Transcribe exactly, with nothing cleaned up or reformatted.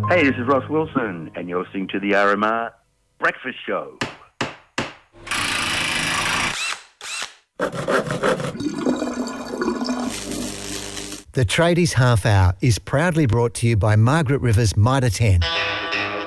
Hey, this is Ross Wilson, and you're listening to the R M R Breakfast Show. The Tradies Half Hour is proudly brought to you by Margaret River's Mitre ten.